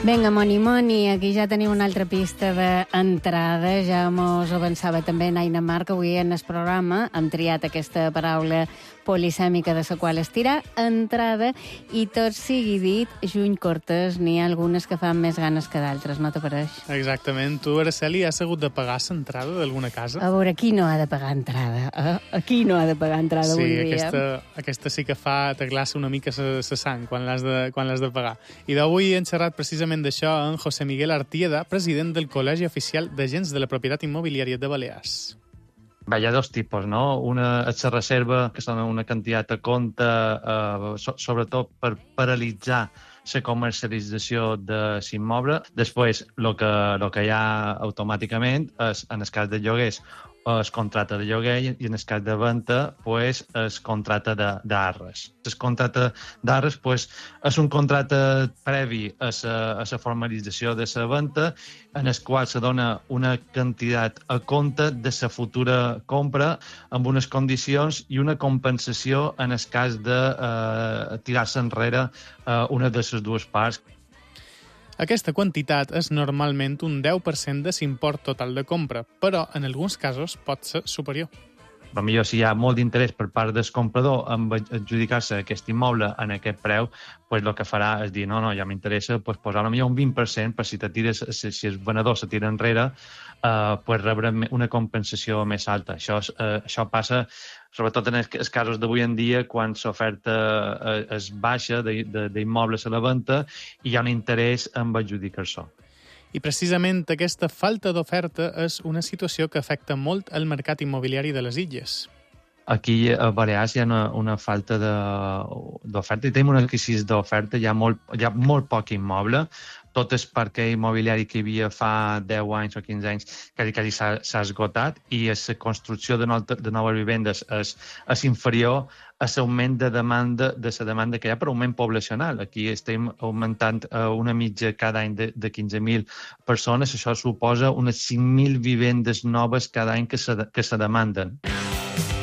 Vinga, moni, aquí ja tenim una altra pista d'entrada. Ja mos avançava també Naina Mar, que avui en el programa hem triat aquesta paraula polisèmica de la qual estirar, entrada, i tot sigui dit, juny Cortés, n'hi ha algunes que fan més ganes que d'altres, no t'apareix? Exactament. Tu, Araceli, has hagut de pagar l'entrada d'alguna casa? A veure, qui no ha de pagar entrada? Qui no ha de pagar entrada avui dia? Sí, aquesta sí que fa t'aglaça una mica la sang quan l'has de pagar. I d'avui hem xerrat precisament d'això en José Miguel Artieda, president del Col·legi Oficial d'Agents de la Propietat Immobiliària de Balears. Hi ha dos tipus, no? Una és la reserva, que són una quantitat a compte, sobretot per paralitzar la comercialització de l'immoble. Després, el que hi ha automàticament és, en el cas de lloguers, el contracte de lloguer, i en el cas de venda, pues, el contracte d'arres. El contracte d'arres, pues, és un contracte previ a la formalització de la venda, en el qual se dona una quantitat a compte de la futura compra amb unes condicions i una compensació en el cas de tirar-se enrere una de les dues parts. Aquesta quantitat és normalment un 10% de l'import total de compra, però en alguns casos pot ser superior. Potser si hi ha molt d'interès per part del comprador en adjudicar-se aquest immoble en aquest preu, pues el que farà és dir, no, ja m'interessa pues, posar potser un 20% per si si el venedor se tira enrere, pues rebre una compensació més alta. Això passa sobretot en els casos d'avui en dia, quan l'oferta és baixa d'immobles a la venda i hi ha un interès en adjudicar-se. I precisament aquesta falta d'oferta és una situació que afecta molt el mercat immobiliari de les illes. Aquí a Balears hi ha una falta d'oferta i tenim una crisi d'oferta, hi ha molt poc immoble. Tot el parc immobiliari que hi havia fa 10 anys o 15 anys quasi s'ha esgotat i la construcció de noves vivendes és inferior a l'augment de la demanda que hi ha per augment poblacional. Aquí estem augmentant una mitja cada any de 15.000 persones. Això suposa unes 5.000 vivendes noves cada any que se demanden.